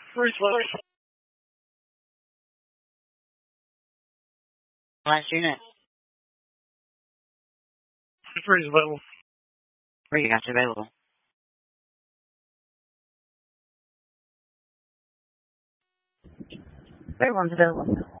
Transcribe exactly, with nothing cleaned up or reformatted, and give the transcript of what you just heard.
Where's Lois? Last unit. Where's available? Where you got available? Everyone's available.